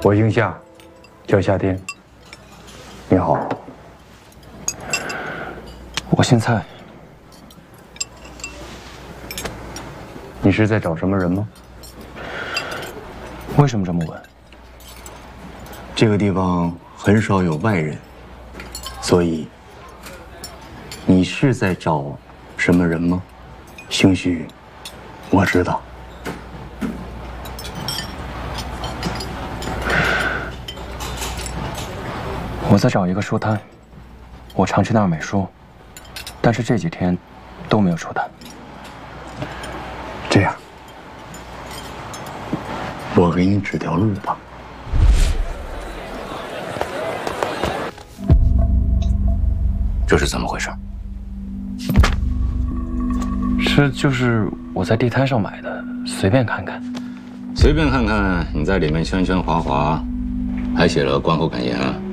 我姓夏，叫夏天。你好。 我姓蔡。 你是在找什么人吗？ 为什么这么问？ 这个地方很少有外人，所以你是在找什么人吗？兴许我知道。 我在找一个书摊，我常去那儿买书，但是这几天都没有出单。 这样，我给你指条路吧。 这是怎么回事？ 就是我在地摊上买的，随便看看。 随便看看，你在里面圈圈划划，还写了观后感言啊！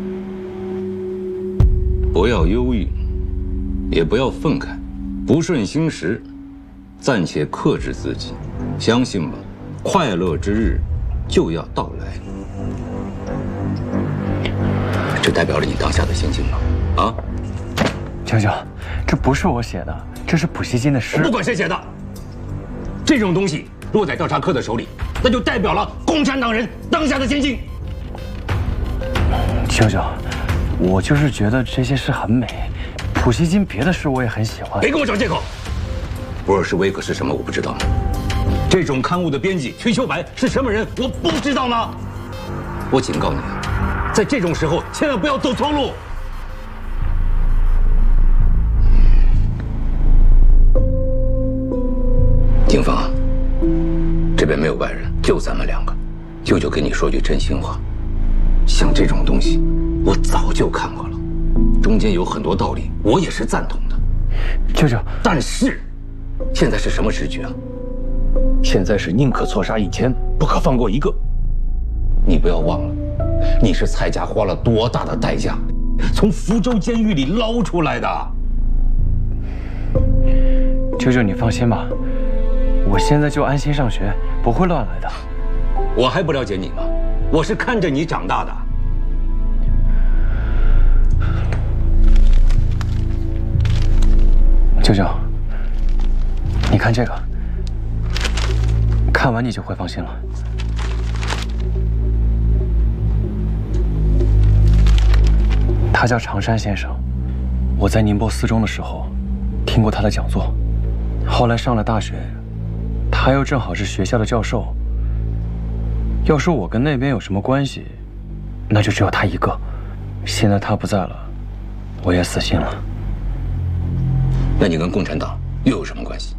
不要忧郁，也不要愤慨，不顺心时，暂且克制自己，相信吧，快乐之日就要到来。这代表了你当下的心情吗？啊？ 舅舅，这不是我写的，这是普希金的诗。 我不管谁写的，这种东西落在调查科的手里，那就代表了共产党人当下的心境。 舅舅，我就是觉得这些诗很美，普希金别的诗我也很喜欢。 别跟我找借口。布尔什维克是什么我不知道吗？这种刊物的编辑瞿秋白是什么人我不知道吗？我警告你，在这种时候千万不要走错路。警方，这边没有外人，就咱们两个。舅舅跟你说句真心话，像这种东西，我早就看过了，中间有很多道理，我也是赞同的。 舅舅， 但是，现在是什么时局啊？ 现在是宁可错杀1000，不可放过一个。 你不要忘了，你是蔡家花了多大的代价，从福州监狱里捞出来的。 舅舅，你放心吧。我现在就安心上学，不会乱来的。 我还不了解你吗？我是看着你长大的。 舅舅，你看这个，看完你就会放心了。他叫常山先生，我在宁波4中的时候听过他的讲座，后来上了大学。他又正好是学校的教授。要说我跟那边有什么关系，那就只有他一个。现在他不在了，我也死心了。 那你跟共产党又有什么关系？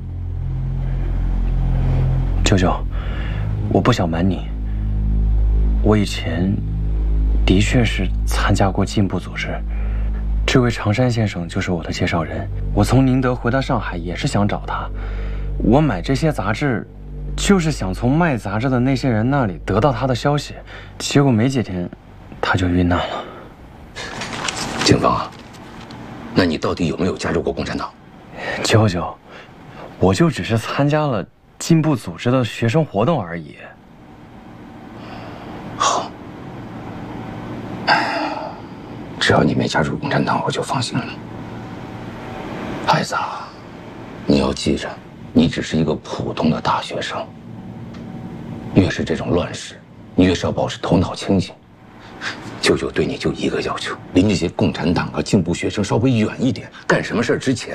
舅舅，我不想瞒你，我以前的确是参加过进步组织。这位常山先生就是我的介绍人。我从宁德回到上海也是想找他。我买这些杂志，就是想从卖杂志的那些人那里得到他的消息，结果没几天，他就遇难了。 警方啊，那你到底有没有加入过共产党？ 舅舅，我就只是参加了进步组织的学生活动而已。 好，只要你没加入共产党，我就放心了。孩子啊，你要记着。你只是一个普通的大学生，越是这种乱世，你越是要保持头脑清醒。舅舅对你就一个要求，离那些共产党啊、进步学生稍微远一点，干什么事之前